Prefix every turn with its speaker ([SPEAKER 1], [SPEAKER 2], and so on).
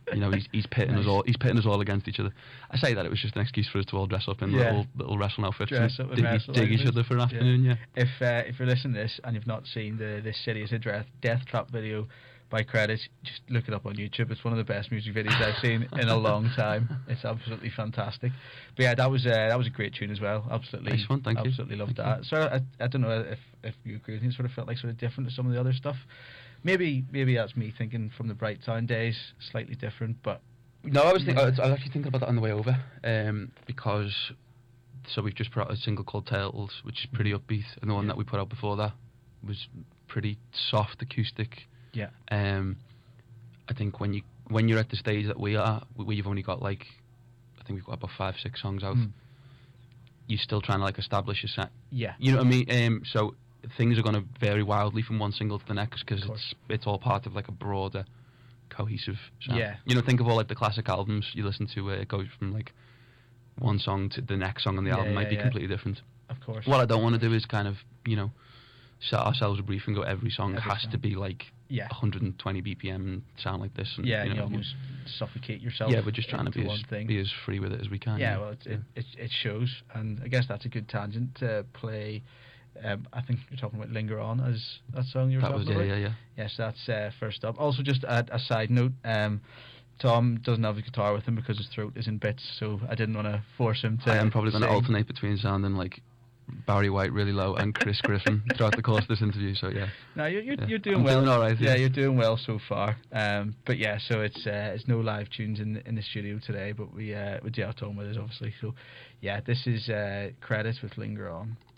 [SPEAKER 1] You know, he's pitting us all. He's pitting us all against each other. I say that it was just an excuse for us to all dress up in little wrestling outfits and dig each other for an afternoon. Yeah.
[SPEAKER 2] If you're listening to this and you've not seen this City is a Death Trap video by Credits, just look it up on YouTube. It's one of the best music videos I've seen in a long time. It's absolutely fantastic. But yeah, that was a great tune as well. Absolutely,
[SPEAKER 1] nice one, thank you.
[SPEAKER 2] Absolutely loved that. So I don't know if you agree with me. It sort of felt like sort of different to some of the other stuff. Maybe that's me thinking from the Bright Town days, slightly different. But
[SPEAKER 1] no, I was actually thinking about that on the way over, because we've just put out a single called Turtles, which is pretty upbeat, and the one that we put out before that was pretty soft acoustic.
[SPEAKER 2] Yeah.
[SPEAKER 1] I think when you're at the stage that we are, where you've only got I think we've got about 5-6 songs out. You're still trying to establish a set.
[SPEAKER 2] Yeah.
[SPEAKER 1] You know what I mean? So things are going to vary wildly from one single to the next because it's all part of a broader, cohesive sound.
[SPEAKER 2] Yeah.
[SPEAKER 1] You know, think of all the classic albums you listen to where it goes from one song to the next song on the album might be completely different.
[SPEAKER 2] Of course.
[SPEAKER 1] What I don't want to do is kind of, set ourselves a brief and go every song has to be 120 BPM and sound like this. And,
[SPEAKER 2] you almost suffocate yourself.
[SPEAKER 1] Yeah, we're just trying to be as free with it as we can.
[SPEAKER 2] Yeah, well, it shows, and I guess that's a good tangent to play. I think you're talking about "Linger On" as that song you were talking about.
[SPEAKER 1] Yeah.
[SPEAKER 2] Yes, that's first up. Also, just a side note. Tom doesn't have a guitar with him because his throat is in bits, so I didn't want to force him to.
[SPEAKER 1] I am probably going to alternate between sounding like Barry White really low and Chris Griffin throughout the course of this interview. So yeah.
[SPEAKER 2] No, you're doing well.
[SPEAKER 1] Doing all right.
[SPEAKER 2] Yeah, you're doing well so far. But yeah, so it's no live tunes in the studio today, but we do have Tom with us obviously. So yeah, this is Credits with "Linger On."